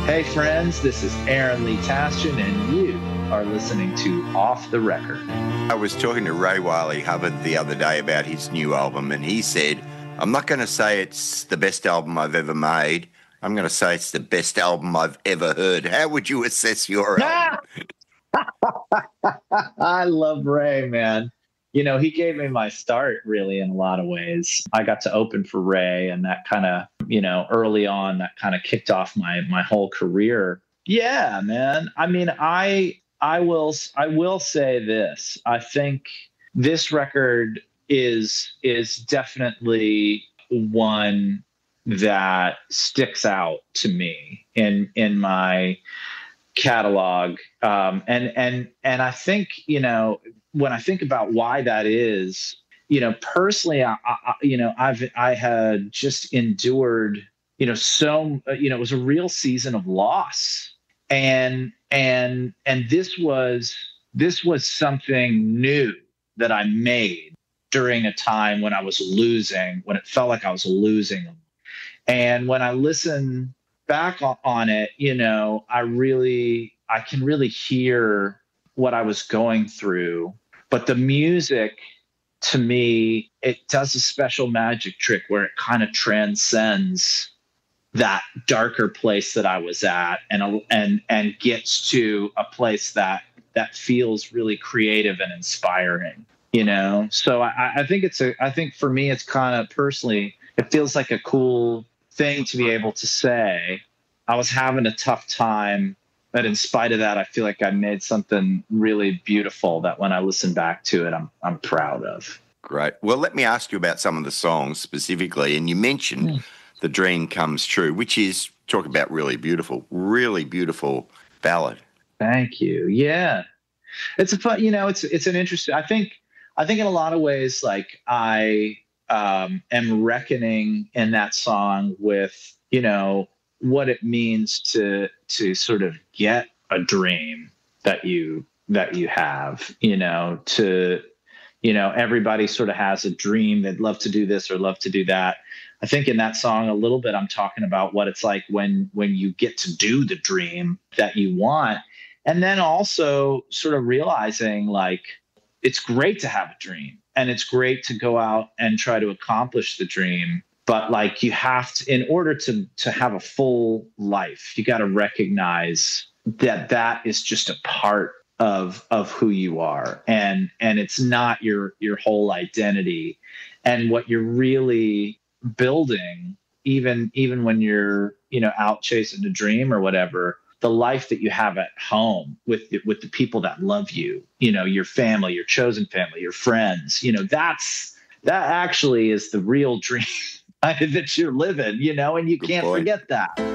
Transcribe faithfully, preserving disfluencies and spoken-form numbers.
Hey friends, this is Aaron Lee Tashin, and you are listening to Off the Record. I was talking to Ray Wiley Hubbard the other day about his new album, and he said, I'm not going to say it's the best album I've ever made. I'm going to say it's the best album I've ever heard. How would you assess your album? I love Ray, man. You know, he gave me my start, really, in a lot of ways. I got to open for Ray, and that kind of, you know, early on, that kind of kicked off my my whole career. Yeah, man. I mean, I I will I will say this. I think this record is is definitely one that sticks out to me in in my catalog, um, and and and I think, you know, when I think about why that is, you know, personally, I, I you know, I've I had just endured, you know, so you know, it was a real season of loss, and and and this was this was something new that I made during a time when I was losing, when it felt like I was losing them, and when I listen back on it, you know, I really, I can really hear what I was going through. But the music, to me, it does a special magic trick where it kind of transcends that darker place that I was at, and and and gets to a place that that feels really creative and inspiring. You know, so I, I think it's a, I think for me, it's kind of personally, it feels like a cool thing to be able to say. I was having a tough time, but in spite of that, I feel like I made something really beautiful that when I listen back to it, I'm I'm proud of. Great. Well, let me ask you about some of the songs specifically. And you mentioned mm. The Dream Comes True, which is, talk about really beautiful, really beautiful ballad. Thank you. Yeah. It's a fun, you know, it's it's an interesting, I think, I think in a lot of ways, like I um, am reckoning in that song with, you know, what it means to to sort of get a dream that you that you have, you know, to, you know, everybody sort of has a dream. They'd love to do this or love to do that. I think in that song a little bit I'm talking about what it's like when when you get to do the dream that you want. And then also sort of realizing, like, it's great to have a dream and it's great to go out and try to accomplish the dream. But like, you have to, in order to to have a full life, you got to recognize that that is just a part of of who you are, and and it's not your your whole identity. And what you're really building, even even when you're, you know, out chasing a dream or whatever, the life that you have at home with the, with the people that love you, you know, your family, your chosen family, your friends, you know, that's that actually is the real dream that you're living, you know, and you Good can't point. forget that.